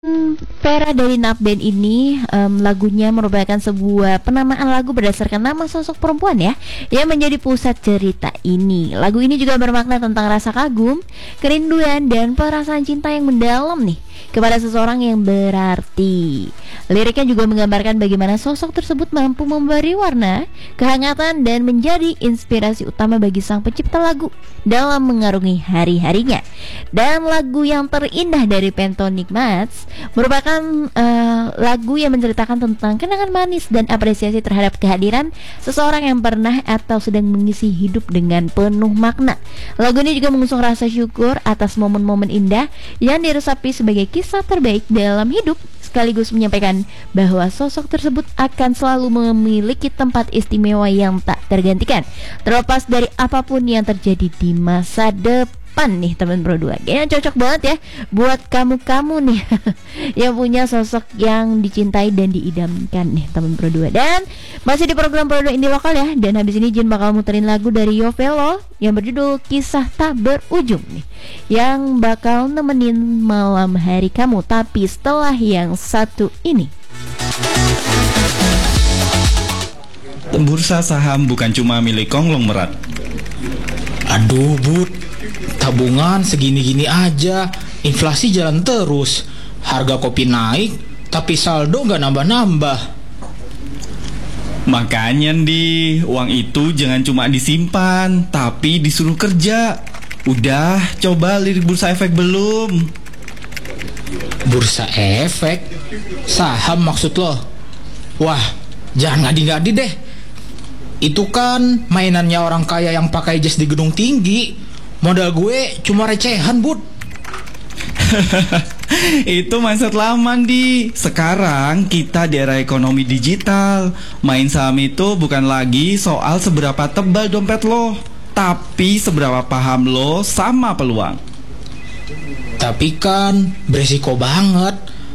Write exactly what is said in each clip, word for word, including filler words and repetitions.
Hmm, Vera dari Napband ini em, lagunya merupakan sebuah penamaan lagu berdasarkan nama sosok perempuan ya yang menjadi pusat cerita ini. Lagu ini juga bermakna tentang rasa kagum, kerinduan dan perasaan cinta yang mendalam nih kepada seseorang yang berarti. Liriknya juga menggambarkan bagaimana sosok tersebut mampu memberi warna, kehangatan dan menjadi inspirasi utama bagi sang pencipta lagu dalam mengarungi hari-harinya. Dan lagu yang terindah dari Pentatonix Mats merupakan uh, lagu yang menceritakan tentang kenangan manis dan apresiasi terhadap kehadiran seseorang yang pernah atau sedang mengisi hidup dengan penuh makna. Lagu ini juga mengusung rasa syukur atas momen-momen indah yang diresapi sebagai kisah terbaik dalam hidup, sekaligus menyampaikan bahwa sosok tersebut akan selalu memiliki tempat istimewa yang tak tergantikan, terlepas dari apapun yang terjadi di masa depan nih teman Pro dua. Kayaknya cocok banget ya buat kamu-kamu nih yang punya sosok yang dicintai dan diidamkan nih teman Pro dua. Dan masih di program Pro dua Indie Lokal ya. Dan habis ini Jin bakal muterin lagu dari Yovelo yang berjudul Kisah Tak Berujung nih, yang bakal nemenin malam hari kamu tapi setelah yang satu ini. Bursa saham bukan cuma milik konglomerat. Aduh Bud, tabungan segini-gini aja, inflasi jalan terus, harga kopi naik, tapi saldo nggak nambah-nambah. Makanya di uang itu jangan cuma disimpan, tapi disuruh kerja. Udah coba lirik Bursa Efek belum? Bursa Efek? Saham maksud lo? Wah, jangan ngadi-ngadi deh. Itu kan mainannya orang kaya yang pakai jas di gedung tinggi. Modal gue cuma recehan, Bud. Itu mindset lama di. Sekarang kita di era ekonomi digital. Main saham itu bukan lagi soal seberapa tebal dompet lo, tapi seberapa paham lo sama peluang. Tapi kan beresiko banget.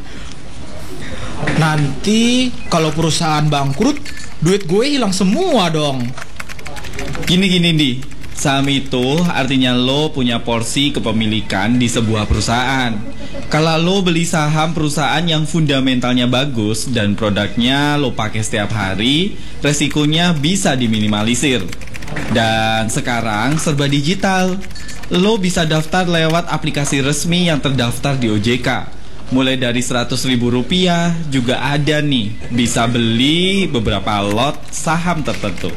Nanti kalau perusahaan bangkrut, duit gue hilang semua dong. Gini-gini di, saham itu artinya lo punya porsi kepemilikan di sebuah perusahaan. Kalau lo beli saham perusahaan yang fundamentalnya bagus dan produknya lo pakai setiap hari, resikonya bisa diminimalisir. Dan sekarang serba digital. Lo bisa daftar lewat aplikasi resmi yang terdaftar di O J K. Mulai dari seratus ribu rupiah juga ada nih, bisa beli beberapa lot saham tertentu.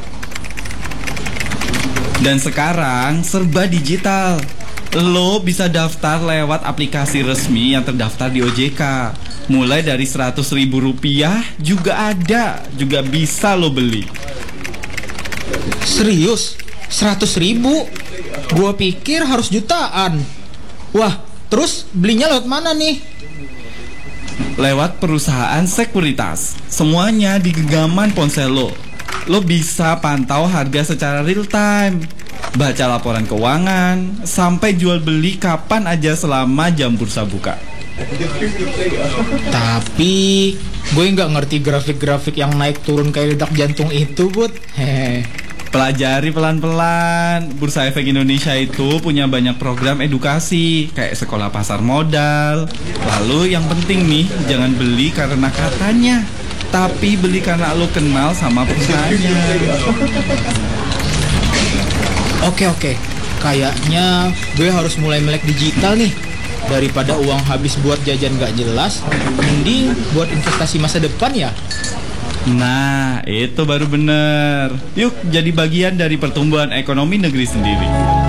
Dan sekarang serba digital. Lo bisa daftar lewat aplikasi resmi yang terdaftar di O J K. Mulai dari seratus ribu rupiah juga ada, juga bisa lo beli. Serius? seratus ribu? Gua pikir harus jutaan. Wah, terus belinya lewat mana nih? Lewat perusahaan sekuritas. Semuanya di genggaman ponsel lo. Lo bisa pantau harga secara real time, baca laporan keuangan, sampai jual beli kapan aja selama jam bursa buka. Tapi gue nggak ngerti grafik-grafik yang naik turun kayak detak jantung itu, Bud. Hehe. Pelajari pelan-pelan. Bursa Efek Indonesia itu punya banyak program edukasi, kayak sekolah pasar modal. Lalu yang penting nih, jangan beli karena katanya, tapi beli karena lo kenal sama perusahaannya. Oke oke, kayaknya gue harus mulai melek digital nih. Daripada uang habis buat jajan gak jelas, mending buat investasi masa depan ya. Nah, itu baru bener. Yuk jadi bagian dari pertumbuhan ekonomi negeri sendiri.